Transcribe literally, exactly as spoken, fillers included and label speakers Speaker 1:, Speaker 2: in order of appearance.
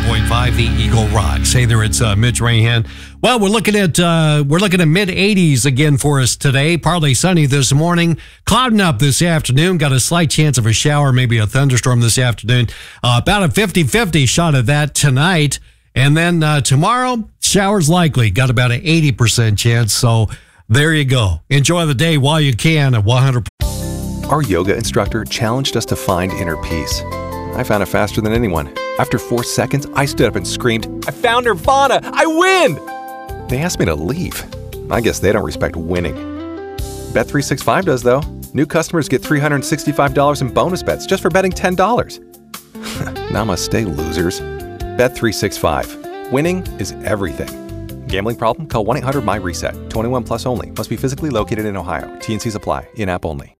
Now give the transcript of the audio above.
Speaker 1: point five, the Eagle Rocks. Hey there, it's uh, Mitch Rahan. Well, we're looking at uh, we're looking at mid eighties again for us today. Partly sunny this morning, clouding up this afternoon. Got a slight chance of a shower, maybe a thunderstorm this afternoon. Uh, about a fifty-fifty shot of that tonight. And then uh, tomorrow, showers likely. Got about an eighty percent chance. So there you go. Enjoy the day while you can at one hundred percent.
Speaker 2: Our yoga instructor challenged us to find inner peace. I found it faster than anyone. After four seconds, I stood up and screamed, "I found Nirvana! I win!" They asked me to leave. I guess they don't respect winning. Bet three sixty-five does, though. New customers get three hundred sixty-five dollars in bonus bets just for betting ten dollars. Namaste, losers. Bet three sixty-five. Winning is everything. Gambling problem? Call one eight hundred M Y RESET. twenty-one plus only. Must be physically located in Ohio. T and Cs apply. In-app only.